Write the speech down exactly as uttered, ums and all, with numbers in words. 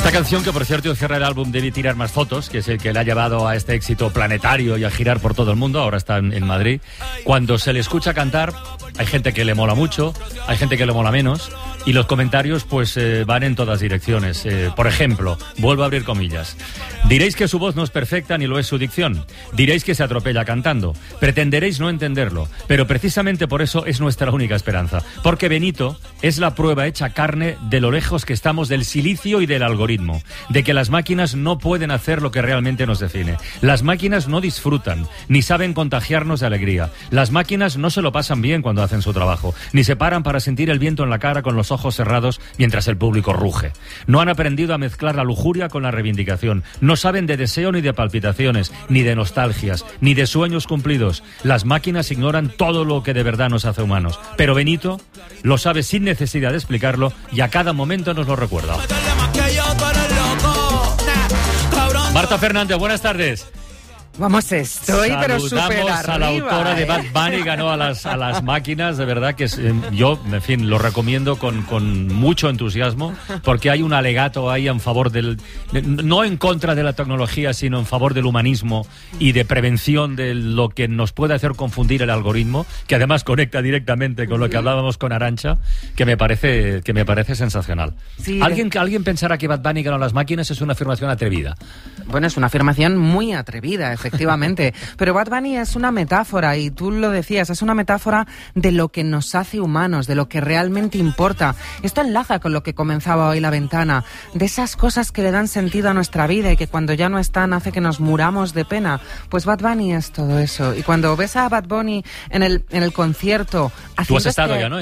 Esta canción, que por cierto cierra el álbum Debí tirar más fotos, que es el que le ha llevado a este éxito planetario y a girar por todo el mundo, ahora está en, en Madrid. Cuando se le escucha cantar, hay gente que le mola mucho, hay gente que le mola menos, y los comentarios pues eh, van en todas direcciones. Eh, por ejemplo, vuelvo a abrir comillas: diréis que su voz no es perfecta ni lo es su dicción, diréis que se atropella cantando, pretenderéis no entenderlo, pero precisamente por eso es nuestra única esperanza, porque Benito es la prueba hecha carne de lo lejos que estamos del silicio y del algoritmo, de que las máquinas no pueden hacer lo que realmente nos define. Las máquinas no disfrutan, ni saben contagiarnos de alegría. Las máquinas no se lo pasan bien cuando hacen su trabajo, ni se paran para sentir el viento en la cara con los ojos cerrados mientras el público ruge. No han aprendido a mezclar la lujuria con la reivindicación. No saben de deseo ni de palpitaciones, ni de nostalgias, ni de sueños cumplidos. Las máquinas ignoran todo lo que de verdad nos hace humanos. Pero Benito lo sabe sin necesidad de explicarlo y a cada momento nos lo recuerda. Marta Fernández, buenas tardes. Vamos, estoy Saludamos pero súper arriba, a la autora ¿eh? de Bad Bunny, ganó a las, a las máquinas, de verdad que es, eh, yo, en fin, lo recomiendo con, con mucho entusiasmo, porque hay un alegato ahí en favor del, de, no en contra de la tecnología, sino en favor del humanismo y de prevención de lo que nos puede hacer confundir el algoritmo, que además conecta directamente con lo que hablábamos con Arantxa, que me parece, que me parece sensacional. Sí, ¿Alguien, de... alguien pensará que Bad Bunny ganó a las máquinas? Es una afirmación atrevida. Bueno, es una afirmación muy atrevida, efectivamente. Pero Bad Bunny es una metáfora, y tú lo decías, es una metáfora de lo que nos hace humanos, de lo que realmente importa. Esto enlaza con lo que comenzaba hoy La Ventana, de esas cosas que le dan sentido a nuestra vida y que cuando ya no están hace que nos muramos de pena. Pues Bad Bunny es todo eso. Y cuando ves a Bad Bunny en el, en el concierto... Tú has estado este... ya, ¿no?